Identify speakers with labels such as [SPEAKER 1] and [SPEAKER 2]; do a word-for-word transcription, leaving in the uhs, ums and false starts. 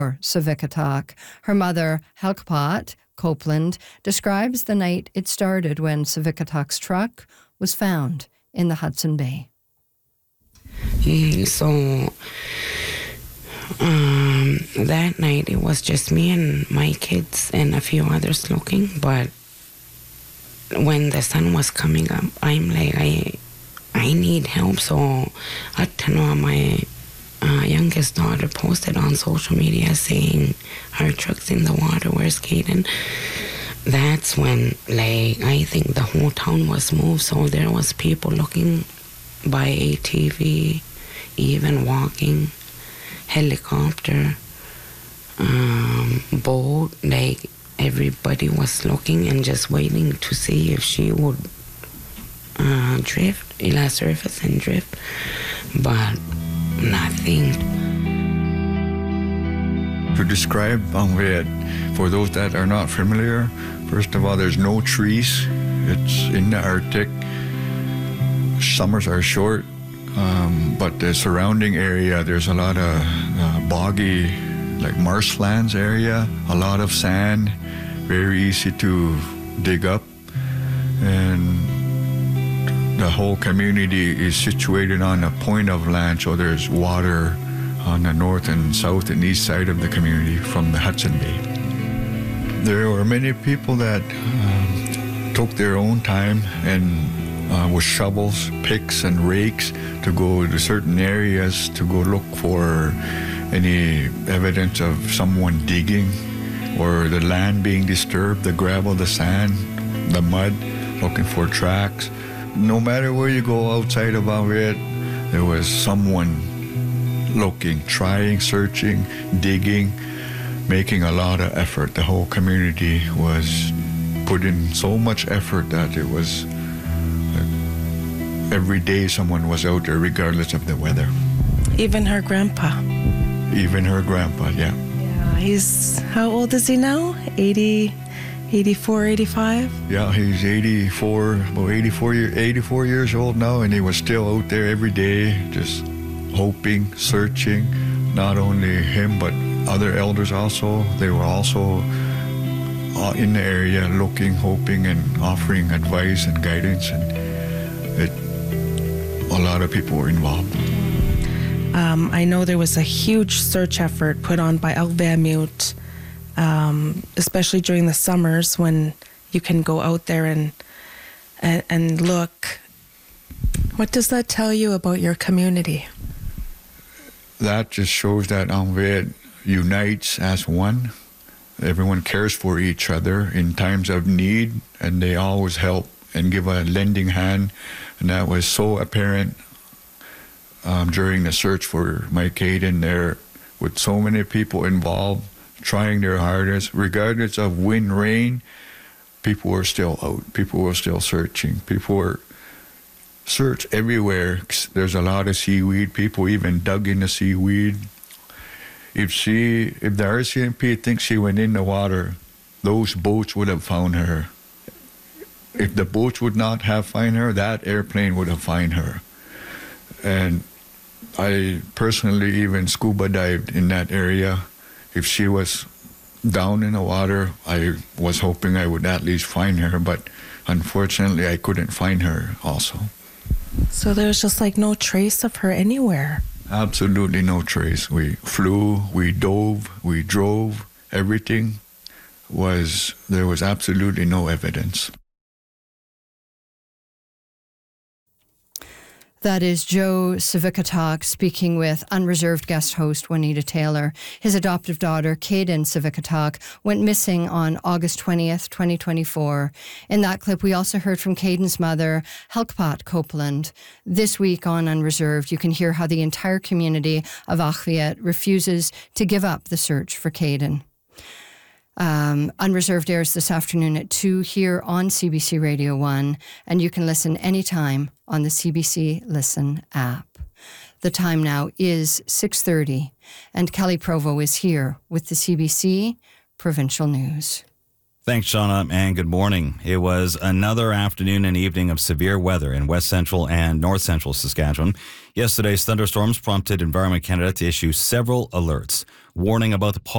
[SPEAKER 1] Sivikatok. Her mother, Helkpat Copeland, describes the night it started when Sivikatok's truck was found in the Hudson Bay.
[SPEAKER 2] Mm, so um, that night it was just me and my kids and a few others looking, but when the sun was coming up, I'm like, I I need help. So Atanoa, my uh, youngest daughter, posted on social media saying her truck's in the water, where's Caden? That's when, like, I think the whole town was moved, so there was people looking by A T V, even walking, helicopter, um, boat, like everybody was looking and just waiting to see if she would uh, drift, ila surface and drift, but nothing.
[SPEAKER 3] To describe Angviet, for those that are not familiar, first of all, there's no trees. It's in the Arctic. Summers are short, um, but the surrounding area, there's a lot of uh, boggy, like marshlands area, a lot of sand, very easy to dig up. And the whole community is situated on a point of land, so there's water on the north and south and east side of the community from the Hudson Bay. There were many people that um, took their own time and uh, with shovels, picks, and rakes to go to certain areas to go look for any evidence of someone digging or the land being disturbed, the gravel, the sand, the mud, looking for tracks. No matter where you go outside of Angviet, there was someone looking, trying, searching, digging, making a lot of effort. The whole community was put in so much effort that it was uh, every day someone was out there regardless of the weather.
[SPEAKER 4] Even her grandpa.
[SPEAKER 3] Even her grandpa, yeah.
[SPEAKER 4] Yeah, he's, how old is he now? eighty, eighty-four, eighty-five?
[SPEAKER 3] Yeah, he's eighty-four, about eighty-four, year, eighty-four years old now, and he was still out there every day, just hoping, searching, not only him, but other elders also. They were also uh, in the area looking, hoping, and offering advice and guidance, and it, a lot of people were involved.
[SPEAKER 4] Um, I know there was a huge search effort put on by Alveamute, um, especially during the summers when you can go out there and, and and look. What does that tell you about your community?
[SPEAKER 3] That just shows that Angviet unites as one. Everyone cares for each other in times of need, and they always help and give a lending hand. And that was so apparent um, during the search for my Caden there, with so many people involved, trying their hardest, regardless of wind, rain. People were still out. People were still searching. People were search everywhere. There's a lot of seaweed. People even dug in the seaweed. If she, if the R C M P thinks she went in the water, those boats would have found her. If the boats would not have found her, that airplane would have found her. And I personally even scuba dived in that area. If she was down in the water, I was hoping I would at least find her, but unfortunately I couldn't find her also.
[SPEAKER 4] So there's just like no trace of her anywhere?
[SPEAKER 3] Absolutely no trace. We flew, we dove, we drove, everything was, there was absolutely no evidence.
[SPEAKER 1] That is Joe Sivikatok speaking with unreserved guest host Juanita Taylor. His adoptive daughter, Caden Sivikatok, went missing on August twentieth, twenty twenty-four. In that clip, we also heard from Caden's mother, Helkpat Copeland. This week on Unreserved, you can hear how the entire community of Angviet refuses to give up the search for Caden. Um, Unreserved airs this afternoon at two here on C B C Radio one, and you can listen anytime on the C B C Listen app. The time now is six thirty, and Kelly Provo is here with the C B C Provincial News.
[SPEAKER 5] Thanks, Shauna, and good morning. It was another afternoon and evening of severe weather in west central and north central Saskatchewan. Yesterday's thunderstorms prompted Environment Canada to issue several alerts, warning about the